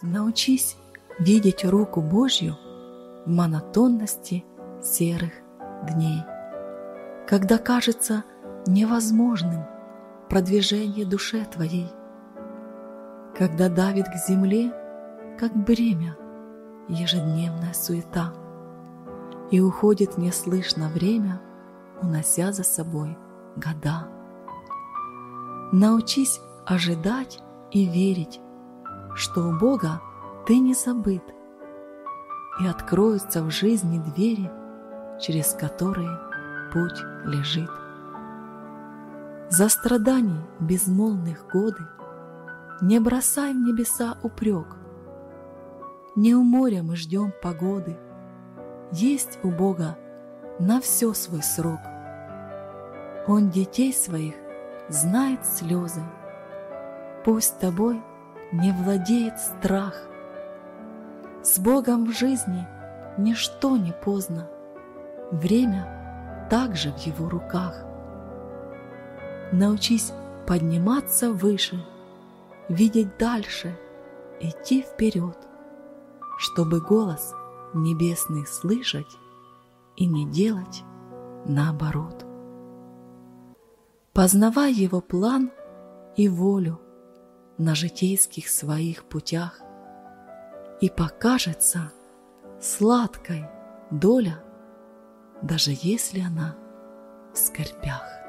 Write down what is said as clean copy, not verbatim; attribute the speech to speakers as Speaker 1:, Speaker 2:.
Speaker 1: Научись видеть руку Божью в монотонности серых дней, когда кажется невозможным продвижение душе твоей, когда давит к земле, как бремя, ежедневная суета, и уходит неслышно время, унося за собой года. Научись ожидать и верить, что у Бога ты не забыт, и откроются в жизни двери, через которые путь лежит. За страданий безмолвных годы не бросай в небеса упрек. Не у моря мы ждем погоды, есть у Бога на все свой срок. Он детей своих знает слезы, пусть тобой не владеет страх. С Богом в жизни ничто не поздно, время также в Его руках. Научись подниматься выше, видеть дальше, идти вперед, чтобы голос небесный слышать и не делать наоборот. Познавай Его план и волю на житейских своих путях, и покажется сладкой доля, даже если она в скорбях.